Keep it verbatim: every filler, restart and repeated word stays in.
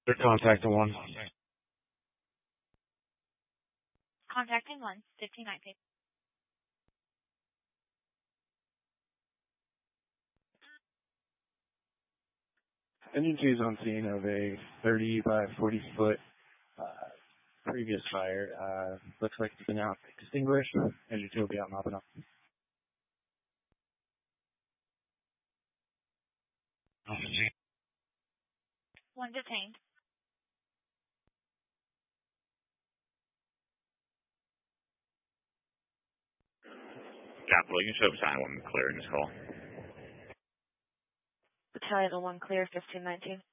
They're contacting one. Contacting one, fifteen nineteen. Engine two is on scene of a thirty by forty foot uh, previous fire. Uh, looks like it's been out extinguished. Engine two will be out mopping up. One detained. Capital, you can show up sign one clear in this call. Battalion one clear, fifteen nineteen.